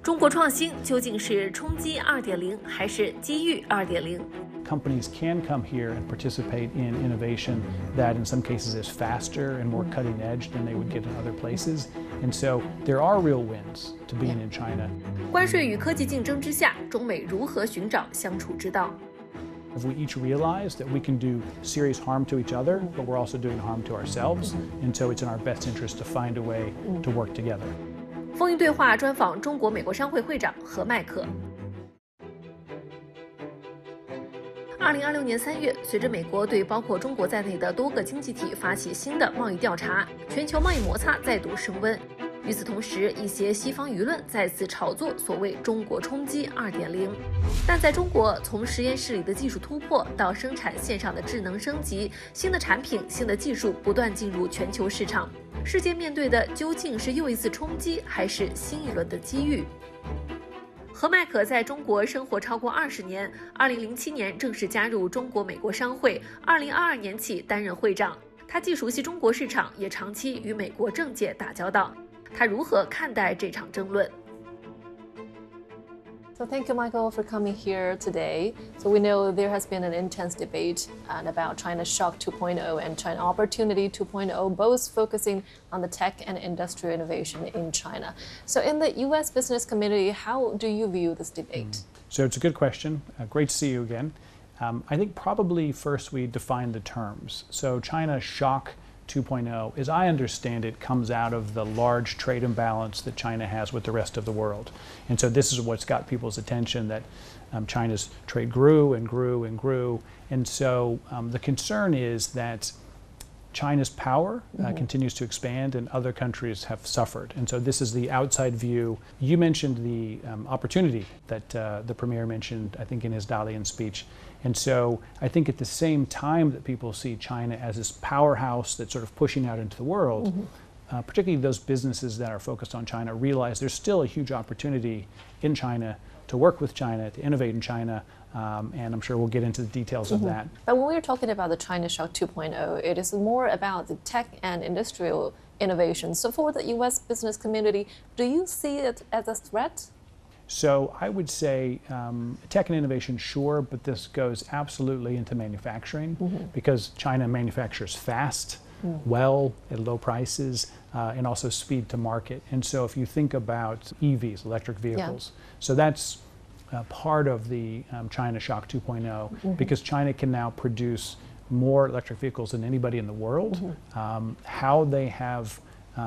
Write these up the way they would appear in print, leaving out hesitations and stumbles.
中国创新究竟是冲击2.0还是机遇2.0？ Companies can come here and participate in innovation that in some cases is faster and more cutting edge than they would get in other places. And so there are real wins to being in China. 关税与科技竞争之下，中美如何寻找相处之道？ If we each realize that we can do serious harm to each other, but we're also doing harm to ourselves, and so it's in our best interest to find a way to work together. 风云对话专访中国美国商会会长何迈克。2026年3月，随着美国对包括中国在内的多个经济体发起新的贸易调查，全球贸易摩擦再度升温。与此同时，一些西方舆论再次炒作所谓中国冲击2.0。但在中国，从实验室里的技术突破到生产线上的智能升级，新的产品、新的技术不断进入全球市场。世界面对的究竟是又一次冲击，还是新一轮的机遇？何迈克在中国生活超过20年，2007年正式加入中国美国商会，2022年起担任会长。他既熟悉中国市场，也长期与美国政界打交道。他如何看待这场争论？ So thank you, Michael, for coming here today. So we know there has been an intense debate about China Shock 2.0 and China Opportunity 2.0, both focusing on the tech and industrial innovation in China. So in the U.S. business community, how do you view this debate? So it's a good question. Great to see you again. I think probably first we define the terms. So China Shock 2.0, as I understand it, comes out of the large trade imbalance that China has with the rest of the world. And so this is what's got people's attention, that China's trade grew and grew and grew. And so the concern is that China's power continues to expand and other countries have suffered. And so this is the outside view. You mentioned the opportunity that the Premier mentioned, I think, in his Dalian speech. And so I think at the same time that people see China as this powerhouse that's sort of pushing out into the world, particularly those businesses that are focused on China realize there's still a huge opportunity in China to work with China, to innovate in China, and I'm sure we'll get into the details of that. But when we're talking about the China Shock 2.0, it is more about the tech and industrial innovation. So for the U.S. business community, do you see it as a threat? So I would say tech and innovation, sure, but this goes absolutely into manufacturing because China manufactures fast, well, at low prices, and also speed to market. And so if you think about EVs, electric vehicles, so that's part of the China Shock 2.0 because China can now produce more electric vehicles than anybody in the world. How they have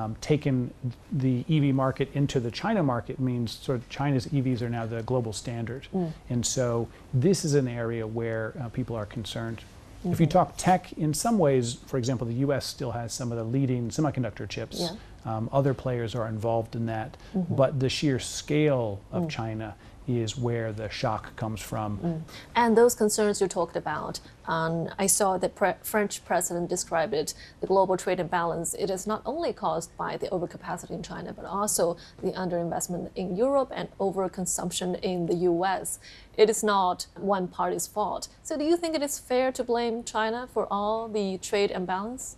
taken the EV market into the China market means sort of China's EVs are now the global standard. And so this is an area where people are concerned. If you talk tech, in some ways, for example, the U.S. still has some of the leading semiconductor chips. Other players are involved in that. But the sheer scale of China is where the shock comes from. And those concerns you talked about, I saw the French president described it, the global trade imbalance. It is not only caused by the overcapacity in China, but also the underinvestment in Europe and overconsumption in the US. It is not one party's fault. So do you think it is fair to blame China for all the trade imbalance?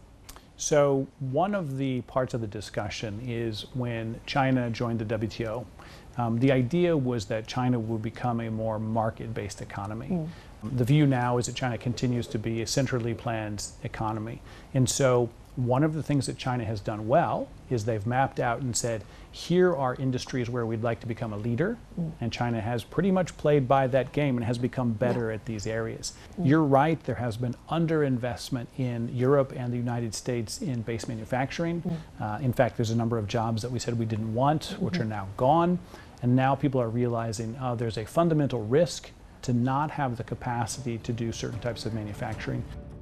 So one of the parts of the discussion is when China joined the WTO. The idea was that China would become a more market-based economy. The view now is that China continues to be a centrally planned economy. And so one of the things that China has done well is they've mapped out and said, here are industries where we'd like to become a leader. And China has pretty much played by that game and has become better at these areas. You're right, there has been underinvestment in Europe and the United States in base manufacturing. In fact, there's a number of jobs that we said we didn't want, which are now gone. And now people are realizing there's a fundamental risk to not have the capacity to do certain types of manufacturing.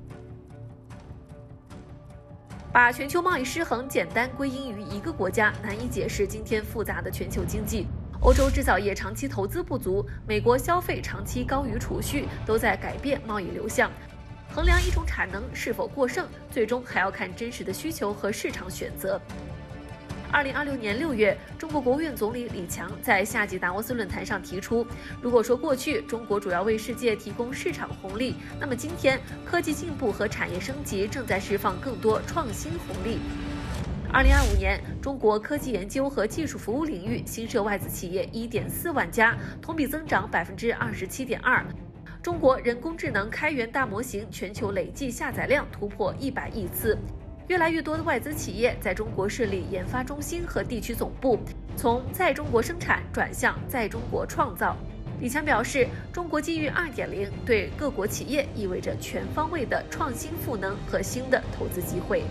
把全球贸易失衡简单归因于一个国家，难以解释今天复杂的全球经济。欧洲制造业长期投资不足，美国消费长期高于储蓄，都在改变贸易流向。衡量一种产能是否过剩，最终还要看真实的需求和市场选择。2026年6月，中国国务院总理李强在夏季达沃斯论坛上提出，如果说过去中国主要为世界提供市场红利，那么今天科技进步和产业升级正在释放更多创新红利。 2025年，中国科技研究和技术服务领域新设外资企业1.4万家，同比增长27.2%。中国人工智能开源大模型全球累计下载量突破100亿次。越来越多的外资企业在中国设立研发中心和地区总部，从在中国生产转向在中国创造。李强表示，中国机遇 2.0 对各国企业意味着全方位的创新赋能和新的投资机会。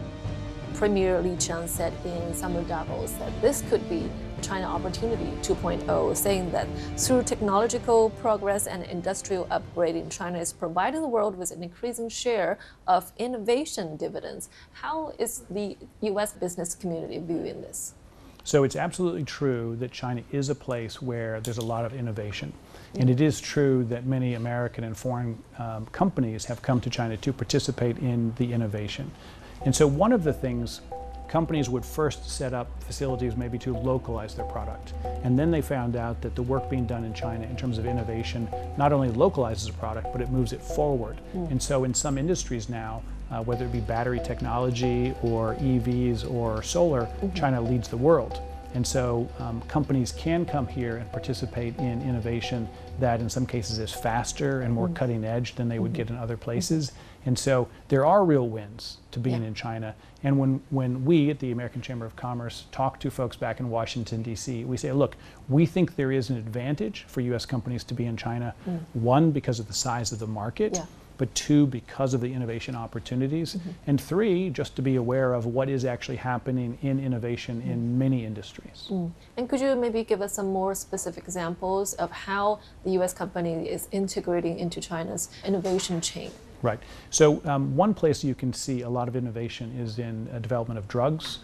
Premier Li Qiang said in Summer Davos that this could be China Opportunity 2.0, saying that through technological progress and industrial upgrading, China is providing the world with an increasing share of innovation dividends. How is the U.S. business community viewing this? So it's absolutely true that China is a place where there's a lot of innovation. And it is true that many American and foreign companies have come to China to participate in the innovation. And so one of the things, companies would first set up facilities maybe to localize their product. And then they found out that the work being done in China in terms of innovation not only localizes a product, but it moves it forward. And so in some industries now, whether it be battery technology or EVs or solar, China leads the world. And so companies can come here and participate in innovation that in some cases is faster and more cutting edge than they would get in other places. And so there are real wins to being in China. And when we at the American Chamber of Commerce talk to folks back in Washington, D.C., we say, look, we think there is an advantage for U.S. companies to be in China, one, because of the size of the market, but two, because of the innovation opportunities, and three, just to be aware of what is actually happening in innovation in many industries. And could you maybe give us some more specific examples of how the U.S. company is integrating into China's innovation chain? Right. So one place you can see a lot of innovation is in development of drugs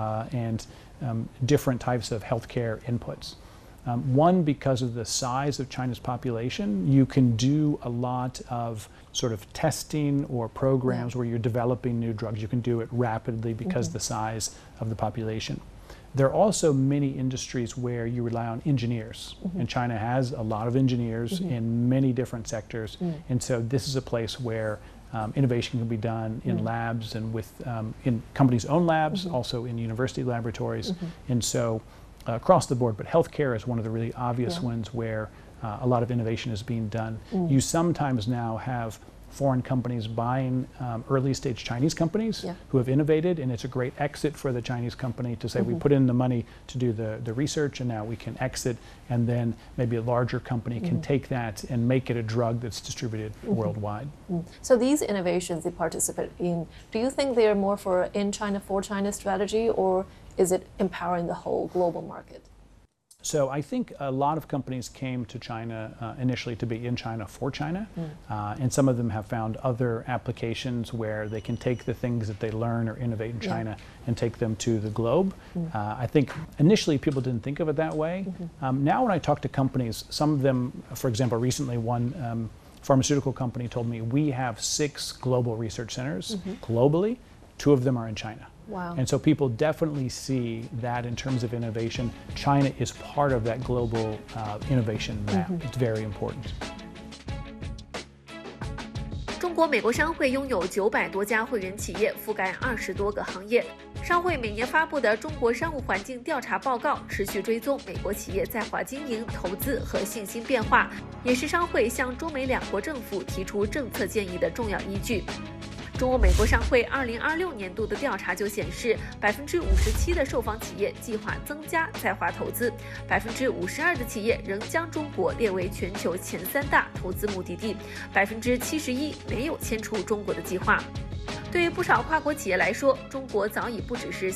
and different types of healthcare inputs. One, because of the size of China's population, you can do a lot of sort of testing or programs where you're developing new drugs. You can do it rapidly because of the size of the population. There are also many industries where you rely on engineers, and China has a lot of engineers in many different sectors, and so this is a place where innovation can be done in labs and with in companies' own labs, also in university laboratories, and so across the board. But healthcare is one of the really obvious ones where a lot of innovation is being done. You sometimes now have foreign companies buying early stage Chinese companies who have innovated, and it's a great exit for the Chinese company to say we put in the money to do the research and now we can exit, and then maybe a larger company can take that and make it a drug that's distributed worldwide. So these innovations they participate in, do you think they are more for in China for China strategy, or is it empowering the whole global market? So I think a lot of companies came to China initially to be in China for China, and some of them have found other applications where they can take the things that they learn or innovate in China and take them to the globe. I think initially people didn't think of it that way. Now when I talk to companies, some of them, for example, recently one pharmaceutical company told me we have 6 global research centers globally, 2 of them are in China. Wow. And so people definitely see that in terms of innovation, China is part of that global innovation map. It's very important. 中国美国商会拥有900多家会员企业，覆盖20多个行业。商会每年发布的中国商务环境调查报告，持续追踪美国企业在华经营、投资和信心变化，也是商会向中美两国政府提出政策建议的重要依据。中国美国商会2026年度的调查就显示，57%的受访企业计划增加在华投资，52%的企业仍将中国列为全球前3大投资目的地，71%没有迁出中国的计划。对于不少跨国企业来说，中国早已不只是